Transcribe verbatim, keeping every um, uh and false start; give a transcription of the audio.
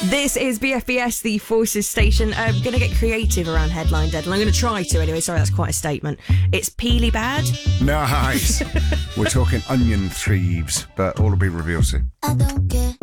This is B F B S, the Forces Station. I'm going to get creative around headline deadline. I'm going to try to anyway. Sorry, that's quite a statement. It's peely bad. Nice. We're talking onion thieves, but all will be revealed soon. I don't care.